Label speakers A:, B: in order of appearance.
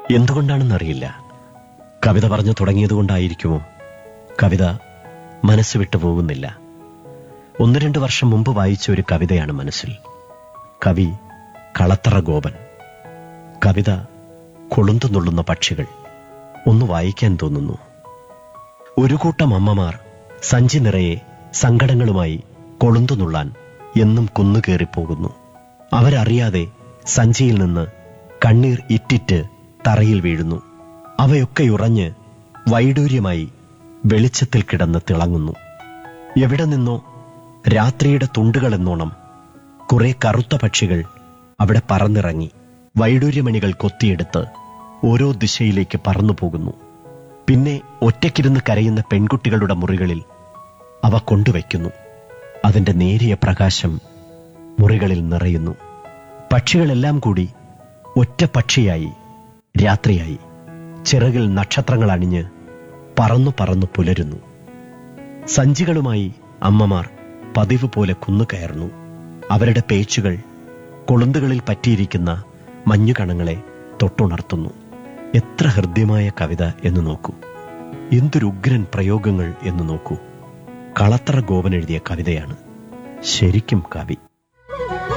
A: എന്തുകൊണ്ടാണെന്നറിയില്ല. കവിത പറഞ്ഞു തുടങ്ങിയതുകൊണ്ടായിരിക്കുമോ കവിത മനസ്സ് വിട്ടു പോകുന്നില്ല. 1-2 വർഷം മുമ്പ് വായിച്ച ഒരു കവിതയാണ് മനസ്സിൽ. കവി കളത്തറ ഗോപൻ. കവിത കൊളുന്തു നുള്ളുന്ന പക്ഷികൾ. ഒന്ന് വായിക്കാൻ തോന്നുന്നു. ഒരു കൂട്ടം അമ്മമാർ സഞ്ചി നിറയെ സങ്കടങ്ങളുമായി കൊളുന്തു നുള്ളാൻ എന്നും കുന്നുകേറിപ്പോകുന്നു. അവരറിയാതെ സഞ്ചിയിൽ നിന്ന് കണ്ണീർ ഇറ്റിറ്റ് തറയിൽ വീഴുന്നു. അവയൊക്കെ ഉറഞ്ഞ് വൈഡൂര്യമായി വെളിച്ചത്തിൽ കിടന്ന് തിളങ്ങുന്നു. എവിടെ നിന്നോ രാത്രിയുടെ തുണ്ടുകളെന്നോണം കുറെ കറുത്ത പക്ഷികൾ അവിടെ പറന്നിറങ്ങി വൈഡൂര്യമണികൾ കൊത്തിയെടുത്ത് ഓരോ ദിശയിലേക്ക് പറന്നു പോകുന്നു. പിന്നെ ഒറ്റയ്ക്കിരുന്ന് കരയുന്ന പെൺകുട്ടികളുടെ മുറികളിൽ അവ കൊണ്ടുവയ്ക്കുന്നു. അതിന്റെ നേരിയ പ്രകാശം മുറികളിൽ നിറയുന്നു. പക്ഷികളെല്ലാം കൂടി ഒറ്റ പക്ഷിയായി രാത്രിയായി ചിറകിൽ നക്ഷത്രങ്ങൾ അണിഞ്ഞ് പറന്നു പറന്നു പുലരുന്നു. സഞ്ചികളുമായി അമ്മമാർ പതിവ് പോലെ കുന്നുകയറുന്നു. അവരുടെ പേച്ചുകൾ കൊളുന്തുകളിൽ പറ്റിയിരിക്കുന്ന മഞ്ഞുകണങ്ങളെ തൊട്ടുണർത്തുന്നു. എത്ര ഹൃദ്യമായ കവിത എന്ന് നോക്കൂ. എന്തൊരു ഉഗ്രൻ പ്രയോഗങ്ങൾ എന്ന് നോക്കൂ. കളത്തറ ഗോപൻ എഴുതിയ കവിതയാണ്. ശരിക്കും കവി.